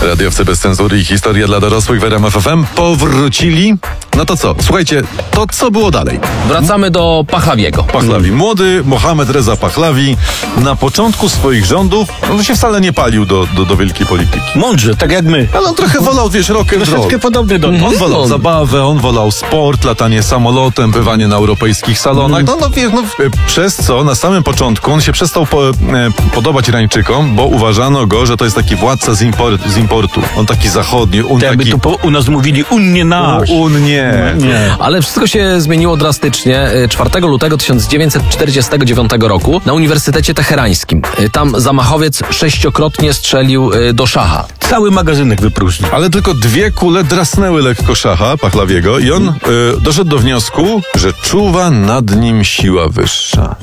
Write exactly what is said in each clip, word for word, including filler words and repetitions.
Radiowcy bez cenzury i historia dla dorosłych w R M F F M powrócili. No to co? Słuchajcie, to co było dalej? Wracamy do Pahlawiego. Pahlawi. Młody Mohamed Reza Pahlawi na początku swoich rządów no, się wcale nie palił do, do, do wielkiej polityki. Mądrze, tak jak my. Ale on trochę wolał, wiesz, rock and roll. Troszeczkę podobny do nas. On wolał On- zabawę, on wolał sport, latanie samolotem, bywanie na europejskich salonach. No, no wiesz, no, e, przez co na samym początku on się przestał po, e, podobać Irańczykom, bo uważano go, że to jest taki władca z, import, z importu. On taki zachodni, on To jakby taki... tu po, u nas mówili unnie nasz. Un nie. Nie. Ale wszystko się zmieniło drastycznie czwartego lutego tysiąc dziewięćset czterdziestego dziewiątego roku na Uniwersytecie Teherańskim. Tam zamachowiec sześciokrotnie strzelił do szacha. Cały magazynek wypróżnił. Ale tylko dwie kule drasnęły lekko szacha Pahlawiego i on y, doszedł do wniosku, że czuwa nad nim siła wyższa.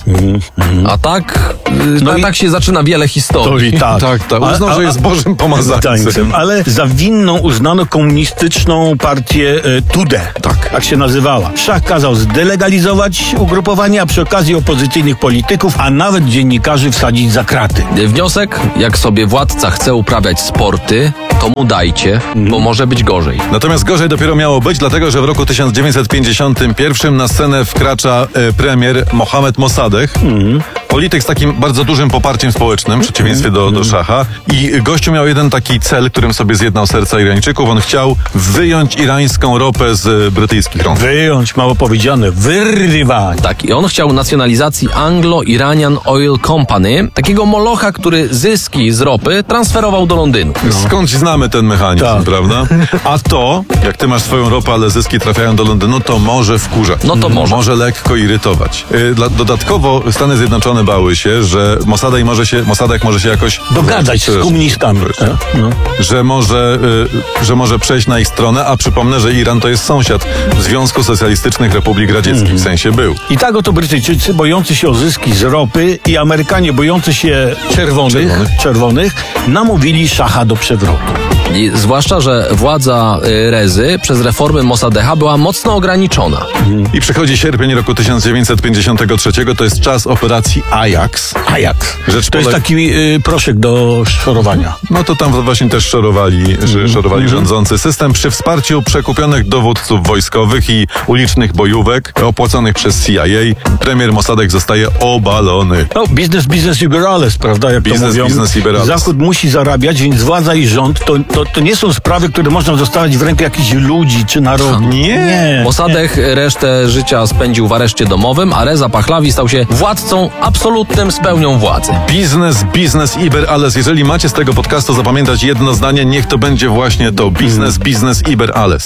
A tak, No no i- tak się zaczyna wiele historii. To i tak. Tak, tak. Uznał, A- a- że jest Bożym pomazańcem. Tańcem. Ale za winną uznano komunistyczną partię e, Tudę. Tak. Tak się nazywała. Szach kazał zdelegalizować ugrupowanie, a przy okazji opozycyjnych polityków, a nawet dziennikarzy wsadzić za kraty. Wniosek, jak sobie władca chce uprawiać sporty, to mu dajcie, bo może być gorzej. Natomiast gorzej dopiero miało być, dlatego że w roku tysiąc dziewięćset pięćdziesiątym pierwszym na scenę wkracza e, premier Mohamed Mossadegh. Polityk z takim bardzo dużym poparciem społecznym, w przeciwieństwie do, do szacha. I gościu miał jeden taki cel, którym sobie zjednał serca Irańczyków. On chciał wyjąć irańską ropę z brytyjskich rąk. Wyjąć, mało powiedziane, wyrwać. Tak, i on chciał nacjonalizacji Anglo-Iranian Oil Company, takiego molocha, który zyski z ropy transferował do Londynu. Skądś znamy ten mechanizm, Tak. prawda? A to, jak ty masz swoją ropę, ale zyski trafiają do Londynu, to może wkurzać. No to może. Może lekko irytować. Yy, dla, dodatkowo Stany Zjednoczone bały się, że Mossadegh może się, Mossadegh może się jakoś Dogadać z komunistami. Proszę. No. że może, y, że może przejść na ich stronę, a przypomnę, że Iran to jest sąsiad Związku Socjalistycznych Republik Radzieckich, w sensie był. I tak oto Brytyjczycy bojący się o zyski z ropy i Amerykanie bojący się czerwonych, Czerwonych. czerwonych namówili szacha do przewrotu. I zwłaszcza, że władza y, Rezy przez reformy Mossadeha była mocno ograniczona. I przychodzi sierpień roku tysiąc dziewięćset pięćdziesiątego trzeciego, to jest czas operacji Ajax. Ajax. Rzecz To jest poleg- taki y, proszek do szorowania. No to tam właśnie też szorowali, że szorowali rządzący system przy wsparciu przekupionych dowódców wojskowych i ulicznych bojówek opłaconych przez C I A. Premier Mossadegh zostaje obalony. No, biznes, biznes liberales, prawda, jak Biznes, to mówią. biznes liberales. Zachód musi zarabiać, więc władza i rząd to, to, to nie są sprawy, które można zostawiać w ręku jakichś ludzi czy narodu. Nie. nie. Mossadegh resztę życia spędził w areszcie domowym, a Reza Pahlavi stał się władcą absolutnym z pełnią władzy. Biznes, biznes, iber, alles. Jeżeli macie z tego podcastu zapamiętać jedno zdanie, niech to będzie właśnie to. Biznes, biznes, iber, alles.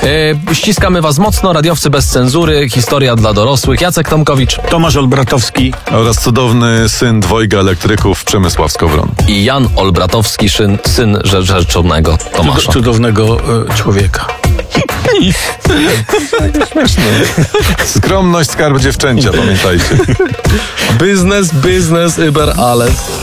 E, ściskamy was mocno, radiowcy bez cenzury, historia dla dorosłych, Jacek Tomkowicz Tomasz Olbratowski. Oraz cudowny syn dwojga elektryków Przemysław Skowron. i Jan Olbratowski, szyn, syn rze- rzeczonego Tomasza. Cudownego e, człowieka. Skromność, skarb dziewczęcia, pamiętajcie. Biznes, biznes, iber, alles.